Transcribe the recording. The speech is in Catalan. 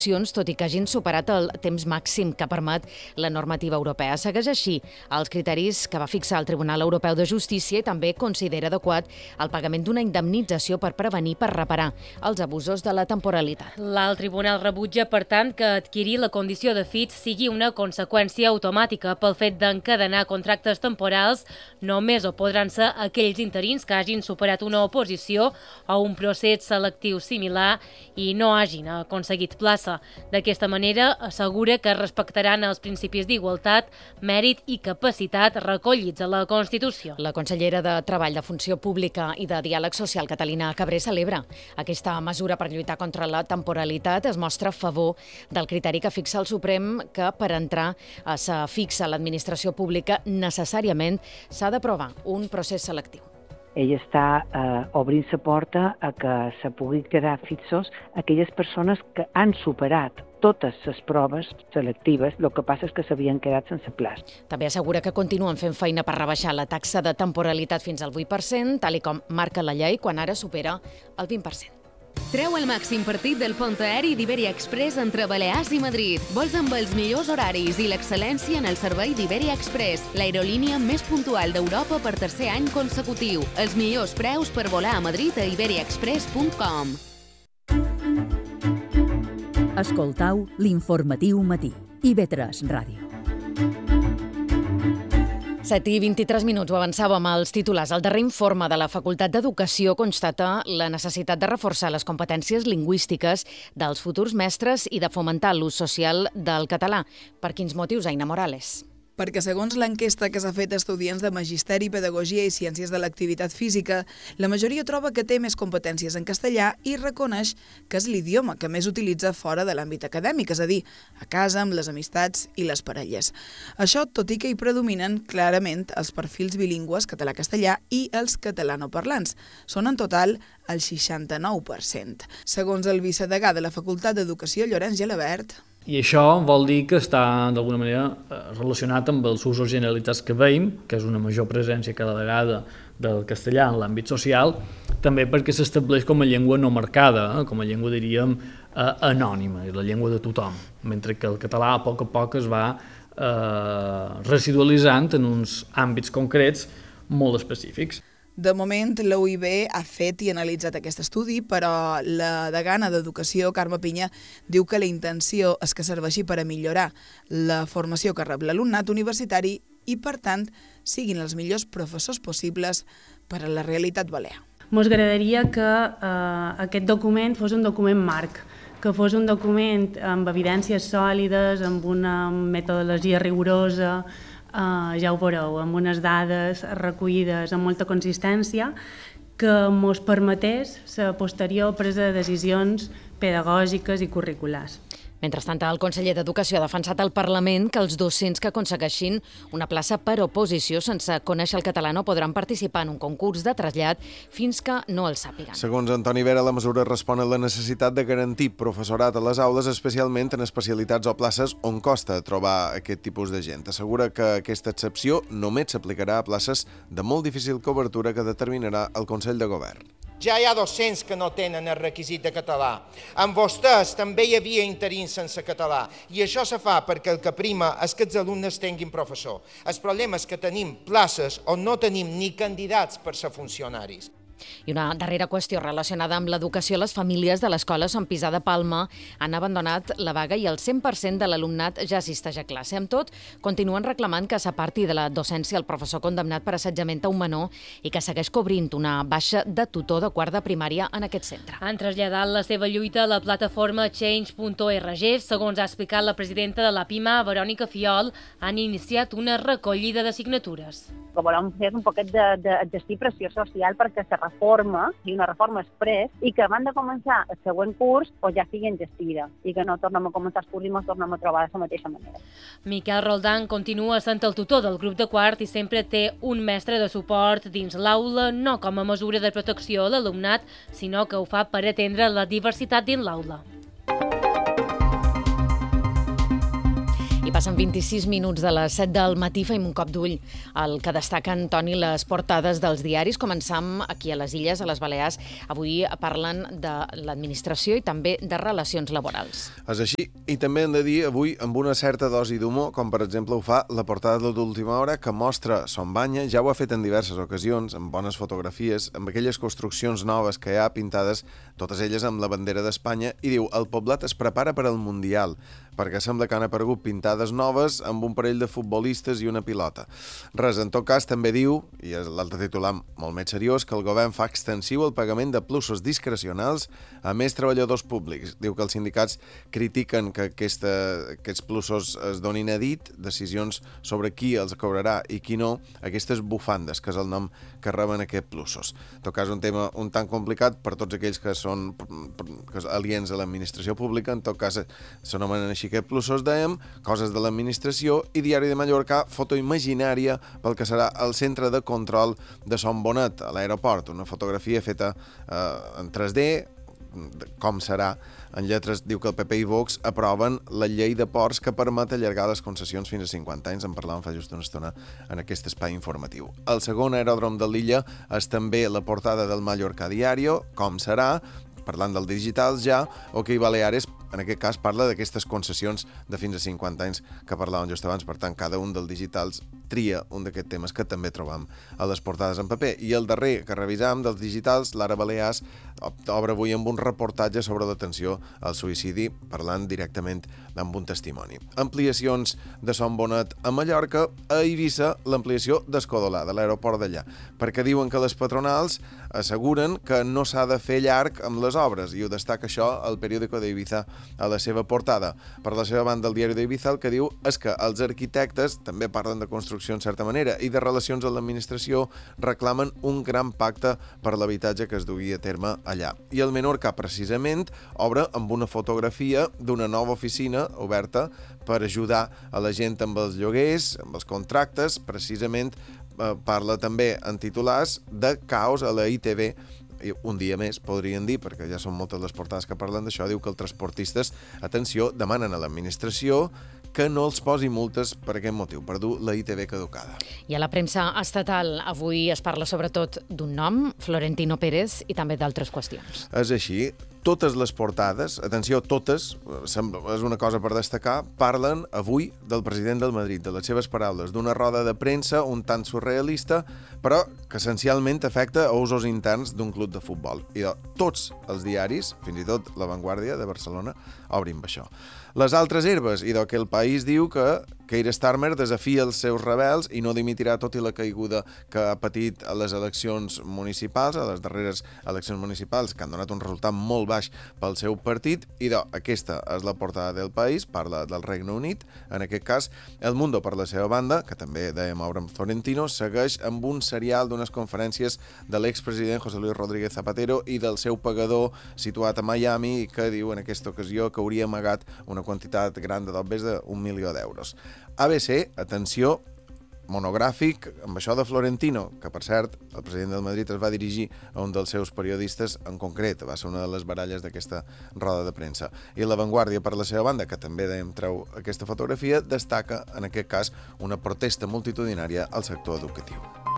titulacions, tot i que hagin superat el temps màxim que permet la normativa europea. Segueix així els criteris que va fixar el Tribunal Europeu de Justícia i també considera adequat el pagament d'una indemnització per prevenir i per reparar els abusos de la temporalitat. L'alt tribunal rebutja, per tant, que adquirir la condició de FIT sigui una conseqüència automàtica pel fet d'encadenar contractes temporals. Només ho podran ser aquells interins que hagin superat una oposició o un procés selectiu similar i no hagin aconseguit plaça. D'aquesta manera, assegura que respectaran els principis d'igualtat, mèrit i capacitat recollits a la Constitució. La consellera de Treball, de Funció Pública i de Diàleg Social, Catalina Cabré, celebra aquesta mesura per lluitar contra la temporalitat. Es mostra a favor del criteri que fixa el Suprem, que per entrar se fixa l'administració pública necessàriament s'ha d'aprovar un procés selectiu. Ell està obrint la porta a que se pugui quedar fixos aquelles persones que han superat totes les proves selectives, el que passa és que s'havien quedat sense plaç. També assegura que continuen fent feina per rebaixar la taxa de temporalitat fins al 8%, tal com marca la llei, quan ara supera el 20%. Treu el màxim partit del pont aeri d'Iberia Express entre Balears i Madrid. Vols amb els millors horaris i l'excel·lència en el servei d'Iberia Express, l'aerolínia més puntual d'Europa per tercer any consecutiu. Els millors preus per volar a Madrid a iberiaexpress.com. Escoltau l'informatiu matí. IB3 Ràdio. 7:23, ho avançàvem als titulars. El darrer informe de la Facultat d'Educació constata la necessitat de reforçar les competències lingüístiques dels futurs mestres i de fomentar l'ús social del català. Per quins motius, Aina Morales? Perquè segons l'enquesta que s'ha fet a estudiants de Magisteri, Pedagogia i Ciències de l'Activitat Física, la majoria troba que té més competències en castellà i reconeix que és l'idioma que més utilitza fora de l'àmbit acadèmic, és a dir, a casa, amb les amistats i les parelles. Això tot i que hi predominen clarament els perfils bilingües català-castellà i els catalanoparlants. Són en total el 69%. Segons el vicedegà de la Facultat d'Educació, Llorenç Gelabert, i això vol dir que està d'alguna manera relacionat amb els usos generalitzats que veiem, que és una major presència cada vegada del castellà en l'àmbit social, també perquè s'estableix com a llengua no marcada, com a llengua, diríem, anònima, és la llengua de tothom, mentre que el català a poc es va residualitzant en uns àmbits concrets molt específics. De moment, la UIB ha fet i analitzat aquest estudi, però la degana d'Educació, Carme Pinya, diu que la intenció és que serveixi per a millorar la formació que rep l'alumnat universitari i, per tant, siguin els millors professors possibles per a la realitat balear. Ens agradaria que aquest document fos un document marc, que fos un document amb evidències sòlides, amb una metodologia rigorosa, ja ho veureu, amb unes dades recollides amb molta consistència, que ens permetés la posterior presa de decisions pedagògiques i curriculars. Mentrestant, el conseller d'Educació ha defensat al Parlament que els docents que aconsegueixin una plaça per oposició sense conèixer el català no podran participar en un concurs de trasllat fins que no el sàpiguen. Segons Antoni Vera, la mesura respon a la necessitat de garantir professorat a les aules, especialment en especialitats o places on costa trobar aquest tipus de gent. Assegura que aquesta excepció només s'aplicarà a places de molt difícil cobertura que determinarà el Consell de Govern. Ja hi ha docents que no tenen el requisit de català. Amb vostès també hi havia interins sense català. I això se fa perquè el que prima és que els alumnes tinguin professor. El problema és que tenim places on no tenim ni candidats per ser funcionaris. I una darrera qüestió relacionada amb l'educació. Les famílies de l'escola Sant Pisà de Palma han abandonat la vaga i el 100% de l'alumnat ja assisteix a classe. Amb tot, continuen reclamant que s'aparti de la docència el professor condemnat per assetjament a un menor i que segueix cobrint una baixa de tutor de quart de primària en aquest centre. Han traslladat la seva lluita a la plataforma Change.org. Segons ha explicat la presidenta de la PIMA, Verònica Fiol, han iniciat una recollida de signatures. Que volem fer un poquet d'exercir pressió social perquè se reforma, i una reforma express, i que abans de començar el següent curs ja sigui enllestida i que no tornem a començar el curs i ens tornem a trobar de la mateixa manera. Miquel Roldán continua sent el tutor del grup de quart i sempre té un mestre de suport dins l'aula, no com a mesura de protecció a l'alumnat, sinó que ho fa per atendre la diversitat dins l'aula. I Passen 26 minuts de les 7 del matí, fem un cop d'ull al que destaquen, Toni, les portades dels diaris. Començam aquí a les Illes, a les Balears. Avui parlen de l'administració i també de relacions laborals. És així, i també hem de dir avui amb una certa dosi d'humor, com per exemple ho fa la portada d'Última Hora, que mostra Son Banya, ja ho ha fet en diverses ocasions, amb bones fotografies, amb aquelles construccions noves que hi ha pintades, totes elles amb la bandera d'Espanya, i diu: el Poblat es prepara per al Mundial, perquè sembla que han aparegut pintades noves amb un parell de futbolistes i una pilota. Res, en tot cas, també diu, i és l'altre titular molt més seriós, que el govern fa extensiu el pagament de plusos discrecionals a més treballadors públics. Diu que els sindicats critiquen que aquests plusos es donin a dit, decisions sobre qui els cobrarà i qui no, aquestes bufandes, que és el nom que reben aquests plusos. En tot cas, un tema un tant complicat per tots aquells que són aliens a l'administració pública. En tot cas, s'anomenen així aquests plusos, dèiem, coses de l'administració, i Diari de Mallorca, foto imaginària pel que serà el centre de control de Son Bonet, a l'aeroport. Una fotografia feta en 3D, com serà. En lletres diu que el PP i Vox aproven la llei de ports que permet allargar les concessions fins a 50 anys. En parlàvem fa just una estona en aquest espai informatiu. El segon aeròdrom de l'illa és també la portada del Mallorca Diario, com serà, parlant del digitals ja, OK Baleares, en aquest cas parla d'aquestes concessions de fins a 50 anys que parlàvem just abans. Per tant, cada un dels digitals tria un d'aquests temes que també trobam a les portades en paper. I el darrer que revisam dels digitals, l'Ara Balears, obre avui amb un reportatge sobre l'atenció al suïcidi, parlant directament amb un testimoni. Ampliacions de Son Bonet a Mallorca, a Eivissa l'ampliació d'Escodolà, de l'aeroport d'allà, perquè diuen que les patronals asseguren que no s'ha de fer llarg amb les obres, i ho destaca això el periòdico d'Eivissa a la seva portada. Per la seva banda, el diari d'Eivissa el que diu és que els arquitectes també parlen de construcció en certa manera i de relacions amb l'administració, reclamen un gran pacte per l'habitatge que es dugui a terme allà. I el Menorca, precisament, obre amb una fotografia d'una nova oficina oberta per ajudar a la gent amb els lloguers, amb els contractes. Precisament parla també en titulars de caos a la ITV. Un dia més, podrien dir, perquè ja són moltes les portades que parlen d'això. Diu que els transportistes, atenció, demanen a l'administració que no els posi multes per aquest motiu, per dur la ITV caducada. I a la premsa estatal avui es parla sobretot d'un nom, Florentino Pérez, i també d'altres qüestions. És així. Totes les portades, atenció, totes, és una cosa per destacar, parlen avui del president del Madrid, de les seves paraules, d'una roda de premsa un tant surrealista, però que essencialment afecta a usos interns d'un club de futbol. I tots els diaris, fins i tot La Vanguardia de Barcelona, obrin això. Les altres herbes, i que el País diu que Keir Starmer desafia els seus rebels i no dimitirà tot i la caiguda que ha patit a les eleccions municipals, a les darreres eleccions municipals, que han donat un resultat molt baix pel seu partit. I aquesta és la portada del País, parla del Regne Unit. En aquest cas, El Mundo, per la seva banda, que també dèiem obra amb Florentino, segueix amb un serial d'unes conferències de l'expresident José Luis Rodríguez Zapatero i del seu pagador situat a Miami, que diu en aquesta ocasió que hauria amagat una quantitat gran de més d'1 milió d'euros. ABC, atenció, monogràfic amb això de Florentino, que per cert el president del Madrid es va dirigir a un dels seus periodistes en concret, va ser una de les baralles d'aquesta roda de premsa. I La Vanguardia, per la seva banda, que també treu aquesta fotografia, destaca en aquest cas una protesta multitudinària al sector educatiu.